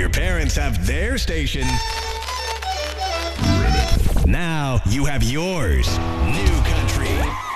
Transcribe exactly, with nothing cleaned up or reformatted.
Your parents have their station. Now you have yours. New Country.